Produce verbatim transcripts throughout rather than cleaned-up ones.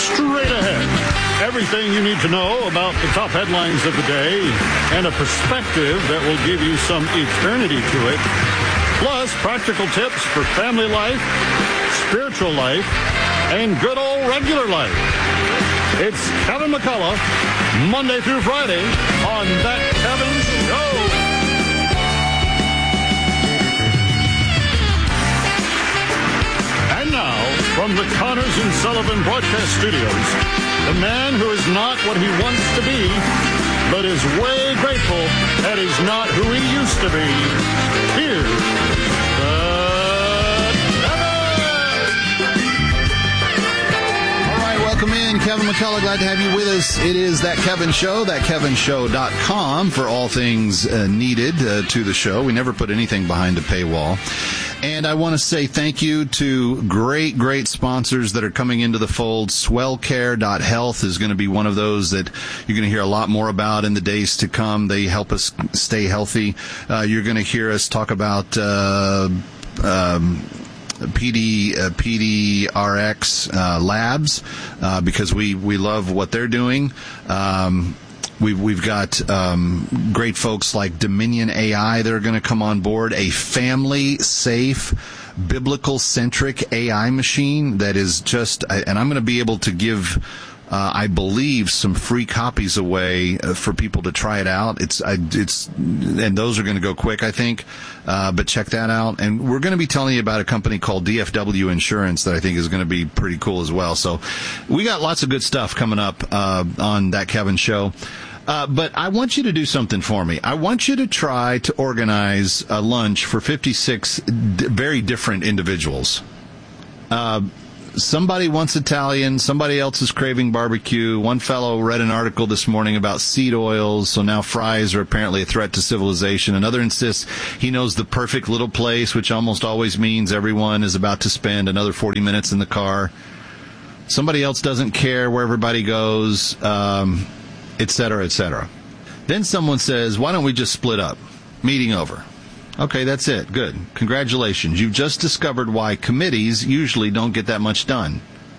straight ahead. Everything you need to know about the top headlines of the day and a perspective that will give you some eternity to it. Plus, practical tips for family life, spiritual life, and good old regular life. It's Kevin McCullough, Monday through Friday on That Kevin Show. And now, from the Connors and Sullivan Broadcast Studios, the man who is not what he wants to be, but is way grateful that he's not who he used to be. Here's the Welcome in, Kevin McCullough. Glad to have you with us. It is That Kevin Show, that kevin show dot com for all things uh, needed uh, to the show. We never put anything behind a paywall. And I want to say thank you to great, great sponsors that are coming into the fold. swell care dot health is going to be one of those that you're going to hear a lot more about in the days to come. They help us stay healthy. Uh, you're going to hear us talk about Uh, um, P D uh, P D R X uh, Labs uh, because we, we love what they're doing. Um, we've we've got um, great folks like Dominion A I that are going to come on board, a family safe, biblical centric A I machine that is just, and I'm going to be able to give. Uh, I believe some free copies away uh, for people to try it out. It's, I, it's, and those are going to go quick, I think. Uh, but check that out. And we're going to be telling you about a company called D F W Insurance that I think is going to be pretty cool as well. So we got lots of good stuff coming up uh, on That Kevin Show. Uh, but I want you to do something for me. I want you to try to organize a lunch for fifty-six d- very different individuals. Uh, Somebody wants Italian, somebody else is craving barbecue. One fellow read an article this morning about seed oils, so now fries are apparently a threat to civilization. Another insists he knows the perfect little place, which almost always means everyone is about to spend another forty minutes in the car. Somebody else doesn't care where everybody goes, um, et cetera, et cetera. Then someone says, why don't we just split up? Meeting over. Okay, that's it. Good. Congratulations. You've just discovered why committees usually don't get that much done.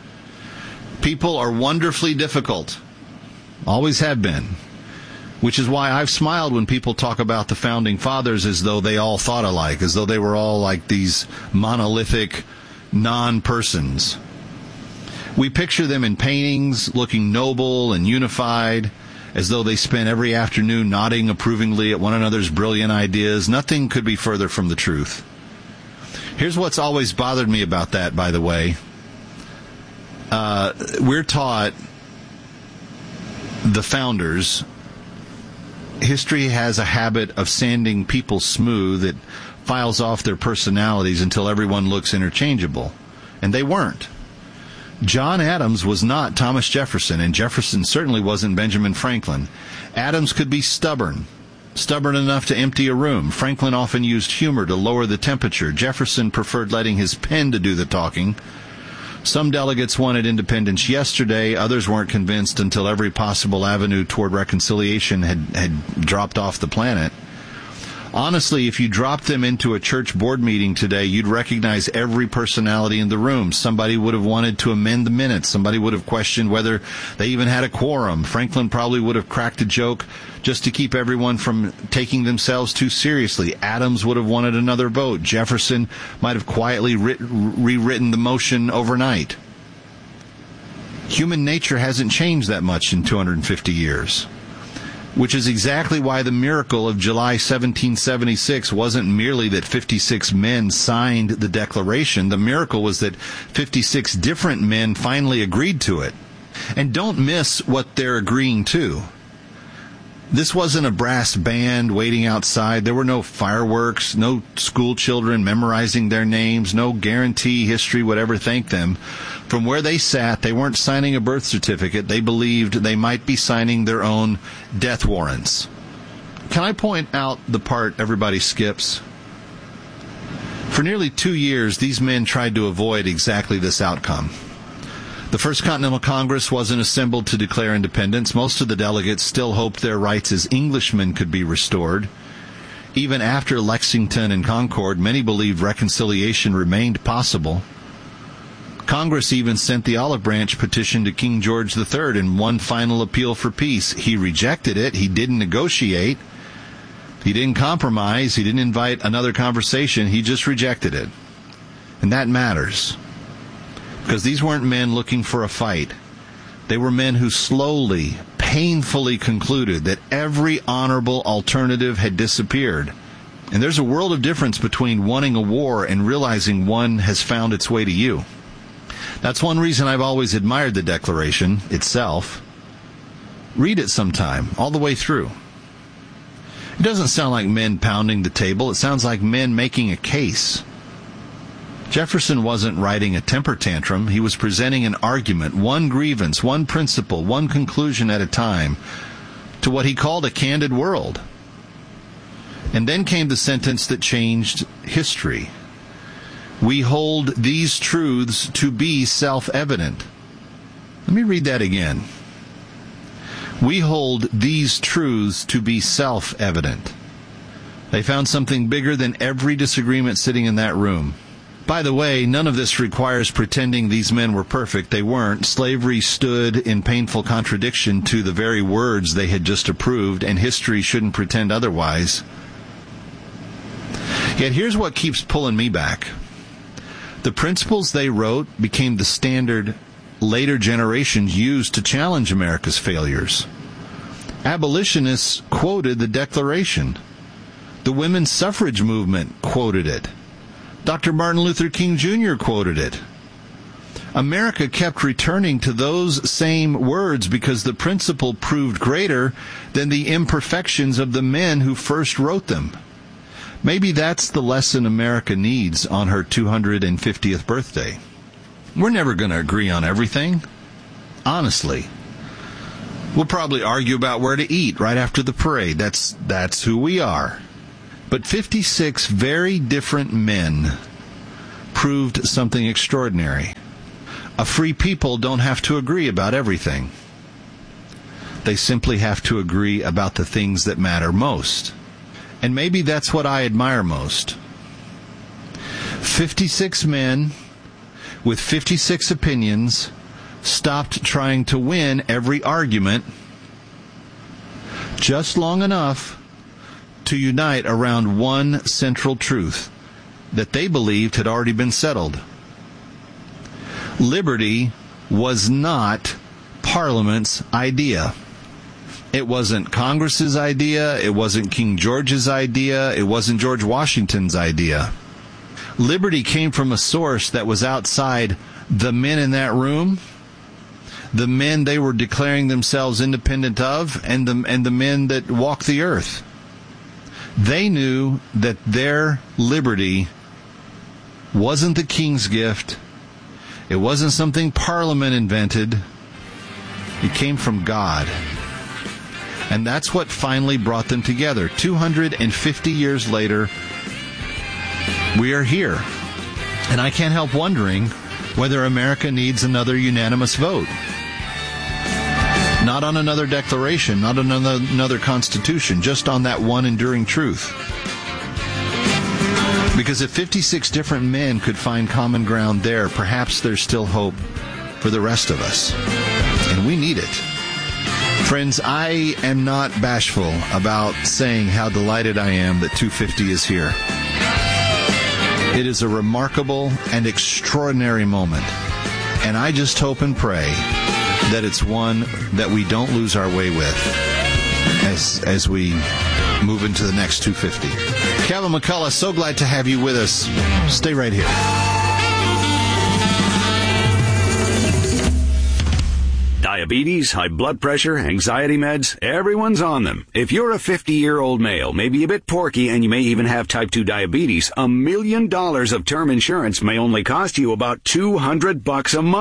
People are wonderfully difficult. Always have been. Which is why I've smiled when people talk about the Founding Fathers as though they all thought alike, as though they were all like these monolithic non-persons. We picture them in paintings looking noble and unified, as though they spent every afternoon nodding approvingly at one another's brilliant ideas. Nothing could be further from the truth. Here's what's always bothered me about that, by the way. Uh, we're taught, the founders, history has a habit of sanding people smooth. It files off their personalities until everyone looks interchangeable. And they weren't. John Adams was not Thomas Jefferson, and Jefferson certainly wasn't Benjamin Franklin. Adams could be stubborn, stubborn enough to empty a room. Franklin often used humor to lower the temperature. Jefferson preferred letting his pen to do the talking. Some delegates wanted independence yesterday. Others weren't convinced until every possible avenue toward reconciliation had, had dropped off the planet. Honestly, if you dropped them into a church board meeting today, you'd recognize every personality in the room. Somebody would have wanted to amend the minutes. Somebody would have questioned whether they even had a quorum. Franklin probably would have cracked a joke just to keep everyone from taking themselves too seriously. Adams would have wanted another vote. Jefferson might have quietly writ- rewritten the motion overnight. Human nature hasn't changed that much in two hundred fifty years. Which is exactly why the miracle of July seventeen seventy-six wasn't merely that fifty-six men signed the Declaration. The miracle was that fifty-six different men finally agreed to it. And don't miss what they're agreeing to. This wasn't a brass band waiting outside. There were no fireworks, no school children memorizing their names, no guarantee history would ever thank them. From where they sat, they weren't signing a birth certificate. They believed they might be signing their own death warrants. Can I point out the part everybody skips? For nearly two years, these men tried to avoid exactly this outcome. The First Continental Congress wasn't assembled to declare independence. Most of the delegates still hoped their rights as Englishmen could be restored. Even after Lexington and Concord, many believed reconciliation remained possible. Congress even sent the olive branch petition to King George the Third in one final appeal for peace. He rejected it. He didn't negotiate. He didn't compromise. He didn't invite another conversation. He just rejected it. And that matters. Because these weren't men looking for a fight. They were men who slowly, painfully concluded that every honorable alternative had disappeared. And there's a world of difference between wanting a war and realizing one has found its way to you. That's one reason I've always admired the Declaration itself. Read it sometime, all the way through. It doesn't sound like men pounding the table. It sounds like men making a case. Jefferson wasn't writing a temper tantrum. He was presenting an argument, one grievance, one principle, one conclusion at a time, to what he called a candid world. And then came the sentence that changed history. We hold these truths to be self-evident. Let me read that again. We hold these truths to be self-evident. They found something bigger than every disagreement sitting in that room. By the way, none of this requires pretending these men were perfect. They weren't. Slavery stood in painful contradiction to the very words they had just approved, and history shouldn't pretend otherwise. Yet here's what keeps pulling me back. The principles they wrote became the standard later generations used to challenge America's failures. Abolitionists quoted the Declaration. The women's suffrage movement quoted it. Doctor Martin Luther King Junior quoted it. America kept returning to those same words because the principle proved greater than the imperfections of the men who first wrote them. Maybe that's the lesson America needs on her two hundred fiftieth birthday. We're never going to agree on everything. Honestly. We'll probably argue about where to eat right after the parade. That's that's who we are. But fifty-six very different men proved something extraordinary. A free people don't have to agree about everything. They simply have to agree about the things that matter most. And maybe that's what I admire most. fifty-six men with fifty-six opinions stopped trying to win every argument just long enough to unite around one central truth that they believed had already been settled. Liberty was not Parliament's idea. It wasn't Congress's idea. It wasn't King George's idea. It wasn't George Washington's idea. Liberty came from a source that was outside the men in that room, the men they were declaring themselves independent of, and the, and the men that walk the earth. They knew that their liberty wasn't the king's gift. It wasn't something Parliament invented. It came from God. And that's what finally brought them together. two hundred fifty years later, we are here. And I can't help wondering whether America needs another unanimous vote. Not on another declaration, not on another, another constitution, just on that one enduring truth. Because if fifty-six different men could find common ground there, perhaps there's still hope for the rest of us. And we need it. Friends, I am not bashful about saying how delighted I am that two fifty is here. It is a remarkable and extraordinary moment. And I just hope and pray that it's one that we don't lose our way with as as we move into the next two fifty. Kevin McCullough, so glad to have you with us. Stay right here. Diabetes, high blood pressure, anxiety meds, everyone's on them. If you're a fifty-year-old male, maybe a bit porky, and you may even have type two diabetes, a million dollars of term insurance may only cost you about two hundred bucks a month.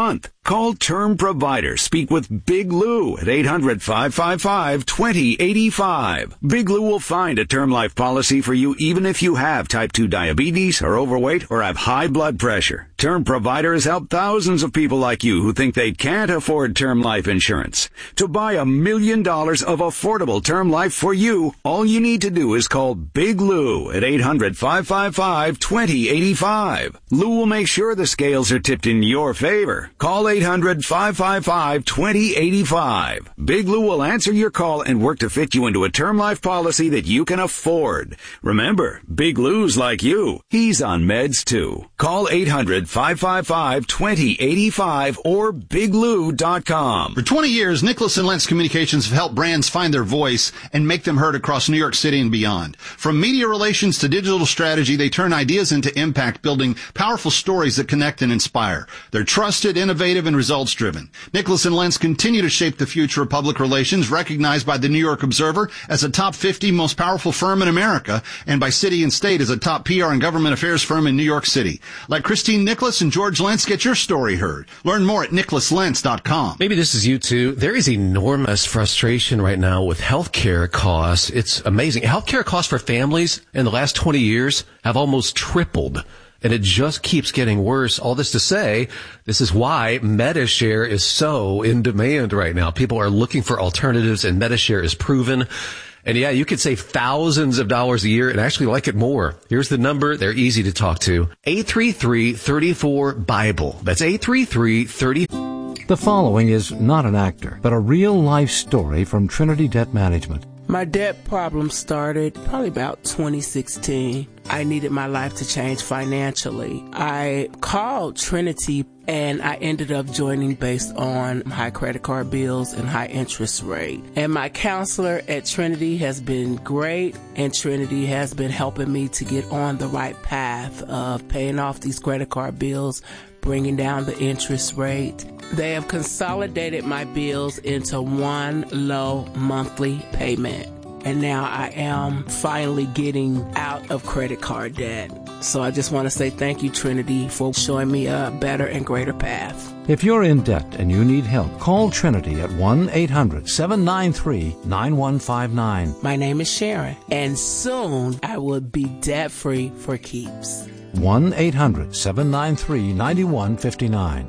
Call Term Provider. Speak with Big Lou at eight hundred, five five five, two zero eight five. Big Lou will find a term life policy for you even if you have type two diabetes, are overweight, or have high blood pressure. Term Provider has helped thousands of people like you who think they can't afford term life insurance. To buy a million dollars of affordable term life for you, all you need to do is call Big Lou at eight hundred, five five five, two zero eight five. Lou will make sure the scales are tipped in your favor. Call eight hundred, five five five, two zero eight five. Big Lou will answer your call and work to fit you into a term life policy that you can afford. Remember, Big Lou's like you. He's on meds too. Call eight hundred, five five five, two zero eight five or big lou dot com. For twenty years, Nicholas and Lentz Communications have helped brands find their voice and make them heard across New York City and beyond. From media relations to digital strategy, they turn ideas into impact, building powerful stories that connect and inspire. They're trusted, innovative, and results-driven. Nicholas and Lentz continue to shape the future of public relations, recognized by the New York Observer as a top fifty most powerful firm in America, and by City and State as a top P R and government affairs firm in New York City. Like Christine Nicholas and George Lentz, get your story heard. Learn more at nicholas lentz dot com. Maybe this is you too. There is enormous frustration right now with healthcare costs. It's amazing. Healthcare costs for families in the last twenty years have almost tripled. And it just keeps getting worse. All this to say, this is why MediShare is so in demand right now. People are looking for alternatives, and MediShare is proven. And yeah, you could save thousands of dollars a year and actually like it more. Here's the number. They're easy to talk to. eight three three, three four, Bible. That's eight three three, three four. The following is not an actor, but a real-life story from Trinity Debt Management. My debt problem started probably about twenty sixteen. I needed my life to change financially. I called Trinity and I ended up joining based on high credit card bills and high interest rate. And my counselor at Trinity has been great, and Trinity has been helping me to get on the right path of paying off these credit card bills, bringing down the interest rate. They have consolidated my bills into one low monthly payment. And now I am finally getting out of credit card debt. So I just want to say thank you, Trinity, for showing me a better and greater path. If you're in debt and you need help, call Trinity at one eight hundred, seven nine three, nine one five nine. My name is Sharon, and soon I will be debt-free for keeps. one eight hundred, seven nine three, nine one five nine.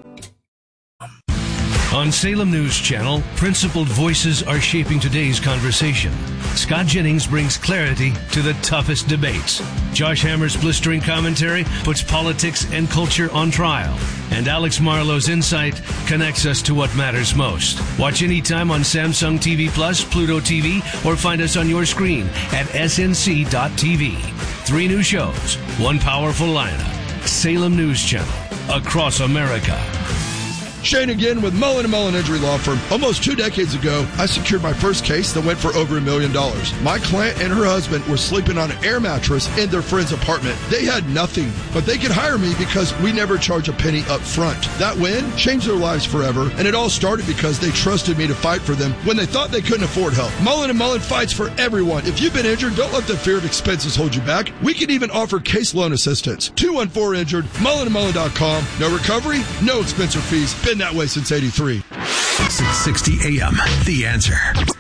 On Salem News Channel, principled voices are shaping today's conversation. Scott Jennings brings clarity to the toughest debates. Josh Hammer's blistering commentary puts politics and culture on trial. And Alex Marlowe's insight connects us to what matters most. Watch anytime on Samsung T V Plus, Pluto T V, or find us on your screen at S N C dot T V. Three new shows, one powerful lineup. Salem News Channel, across America. Shane again with Mullen and Mullen Injury Law Firm. Almost two decades ago, I secured my first case that went for over a million dollars. My client and her husband were sleeping on an air mattress in their friend's apartment. They had nothing, but they could hire me because we never charge a penny up front. That win changed their lives forever, and it all started because they trusted me to fight for them when they thought they couldn't afford help. Mullen and Mullen fights for everyone. If you've been injured, don't let the fear of expenses hold you back. We can even offer case loan assistance. two one four injured, mullen and mullen dot com. No recovery, no expense or fees. Been that way since eighty-three. six sixty A M, The Answer.